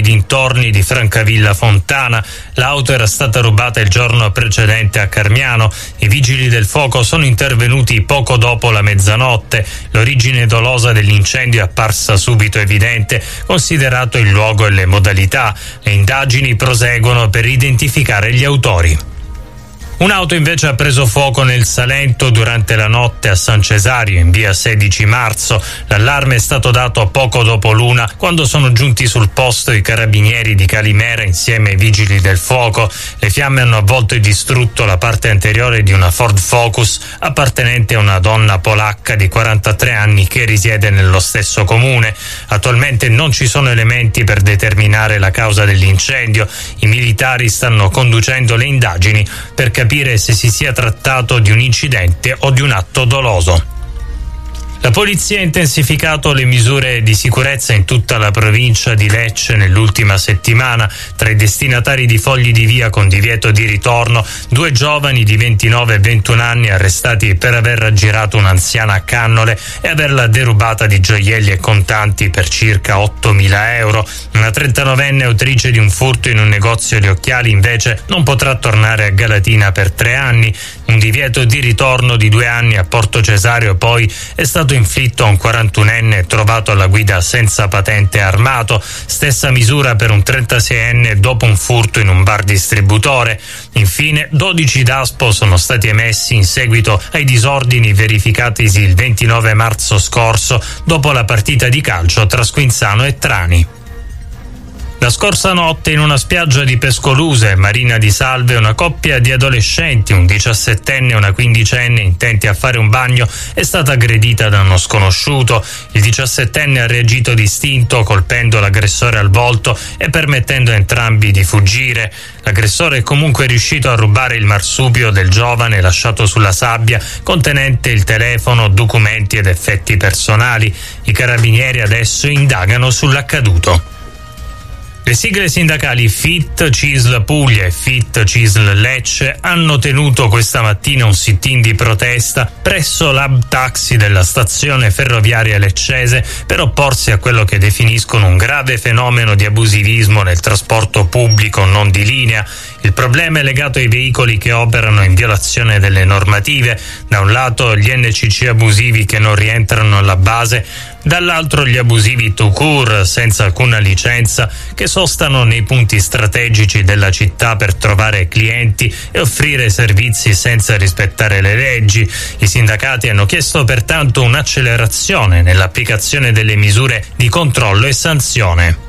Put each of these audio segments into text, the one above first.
dintorni di Francavilla Fontana. L'auto era stata rubata il giorno precedente a Carmiano. I vigili del fuoco sono intervenuti poco dopo la mezzanotte. L'origine dolosa dell'incendio è apparsa subito evidente, considerato il luogo e le modalità. Le indagini proseguono per identificare gli autori. Un'auto invece ha preso fuoco nel Salento durante la notte a San Cesario, in via 16 marzo. L'allarme è stato dato poco dopo l'una, quando sono giunti sul posto i carabinieri di Calimera insieme ai vigili del fuoco. Le fiamme hanno avvolto e distrutto la parte anteriore di una Ford Focus appartenente a una donna polacca di 43 anni che risiede nello stesso comune. Attualmente non ci sono elementi per determinare la causa dell'incendio. I militari stanno conducendo le indagini per capire se si sia trattato di un incidente o di un atto doloso. La polizia ha intensificato le misure di sicurezza in tutta la provincia di Lecce nell'ultima settimana. Tra i destinatari di fogli di via con divieto di ritorno, 2 giovani di 29 e 21 anni arrestati per aver raggirato un'anziana a cannole e averla derubata di gioielli e contanti per circa 8.000 euro. Una 39enne autrice di un furto in un negozio di occhiali invece non potrà tornare a Galatina per 3 anni. Un divieto di ritorno di 2 anni a Porto Cesario poi è stato inflitto a un 41enne trovato alla guida senza patente armato. Stessa misura per un 36enne dopo un furto in un bar distributore. Infine 12 DASPO sono stati emessi in seguito ai disordini verificatisi il 29 marzo scorso dopo la partita di calcio tra Squinzano e Trani. La scorsa notte in una spiaggia di Pescoluse, Marina di Salve, una coppia di adolescenti, un 17enne e una 15enne intenti a fare un bagno, è stata aggredita da uno sconosciuto. Il 17enne ha reagito distinto, colpendo l'aggressore al volto e permettendo a entrambi di fuggire. L'aggressore è comunque riuscito a rubare il marsupio del giovane lasciato sulla sabbia, contenente il telefono, documenti ed effetti personali. I carabinieri adesso indagano sull'accaduto. Le sigle sindacali FIT CISL Puglia e FIT CISL Lecce hanno tenuto questa mattina un sit-in di protesta presso l'hub taxi della stazione ferroviaria leccese per opporsi a quello che definiscono un grave fenomeno di abusivismo nel trasporto pubblico non di linea. Il problema è legato ai veicoli che operano in violazione delle normative. Da un lato gli NCC abusivi che non rientrano alla base, dall'altro gli abusivi tout court senza alcuna licenza che sostano nei punti strategici della città per trovare clienti e offrire servizi senza rispettare le leggi. I sindacati hanno chiesto pertanto un'accelerazione nell'applicazione delle misure di controllo e sanzione.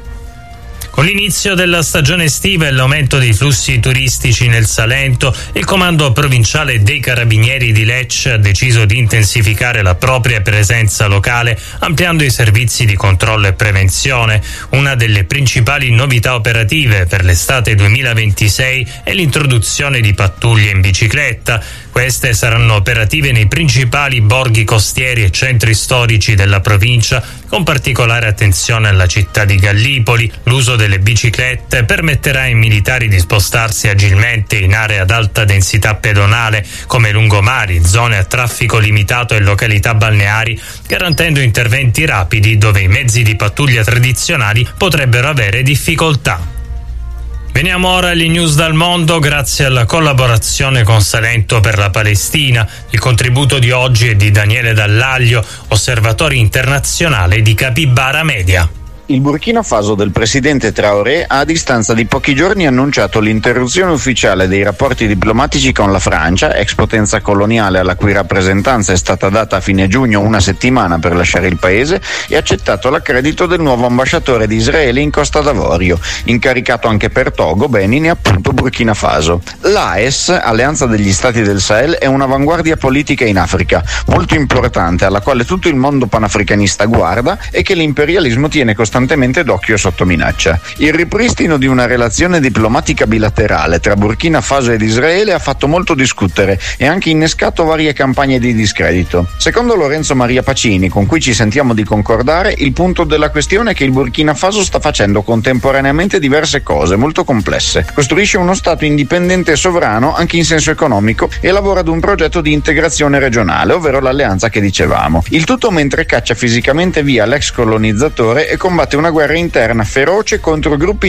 Con l'inizio della stagione estiva e l'aumento dei flussi turistici nel Salento, il Comando Provinciale dei Carabinieri di Lecce ha deciso di intensificare la propria presenza locale, ampliando i servizi di controllo e prevenzione. Una delle principali novità operative per l'estate 2026 è l'introduzione di pattuglie in bicicletta. Queste saranno operative nei principali borghi costieri e centri storici della provincia, con particolare attenzione alla città di Gallipoli. L'uso delle biciclette permetterà ai militari di spostarsi agilmente in aree ad alta densità pedonale, come lungomari, zone a traffico limitato e località balneari, garantendo interventi rapidi dove i mezzi di pattuglia tradizionali potrebbero avere difficoltà. Veniamo ora alle news dal mondo grazie alla collaborazione con Salento per la Palestina. Il contributo di oggi è di Daniele Dallaglio, osservatore internazionale di Capybara Media. Il Burkina Faso del presidente Traoré ha a distanza di pochi giorni annunciato l'interruzione ufficiale dei rapporti diplomatici con la Francia, ex potenza coloniale alla cui rappresentanza è stata data a fine giugno una settimana per lasciare il paese, e accettato l'accredito del nuovo ambasciatore di Israele in Costa d'Avorio, incaricato anche per Togo, Benin e appunto Burkina Faso. L'AES, Alleanza degli Stati del Sahel, è un'avanguardia politica in Africa, molto importante, alla quale tutto il mondo panafricanista guarda e che l'imperialismo tiene costantemente d'occhio sotto minaccia. Il ripristino di una relazione diplomatica bilaterale tra Burkina Faso ed Israele ha fatto molto discutere e anche innescato varie campagne di discredito. Secondo Lorenzo Maria Pacini, con cui ci sentiamo di concordare, il punto della questione è che il Burkina Faso sta facendo contemporaneamente diverse cose molto complesse. Costruisce uno stato indipendente e sovrano anche in senso economico e lavora ad un progetto di integrazione regionale, ovvero l'alleanza che dicevamo. Il tutto mentre caccia fisicamente via l'ex colonizzatore e combatte una guerra interna feroce contro gruppi